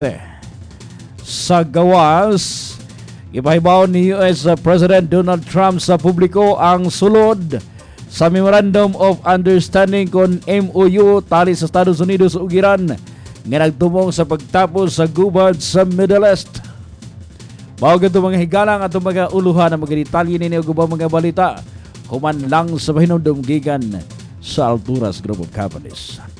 Sa gawas, ipahibaw ni US President Donald Trump sa publiko ang sulod sa Memorandum of Understanding kon MOU tali sa Estados Unidos ug Iran nga nagtumong sa pagtapos sa gubad sa Middle East. Mao gadto mga higalang atong mga uluhan ang mga detalye nini ug ubang mga balita human lang sa pahinumdum gikan sa Alturas Group of Companies.